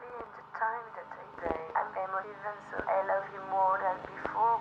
in the time that I die. I'm emotive and so I love you more than before.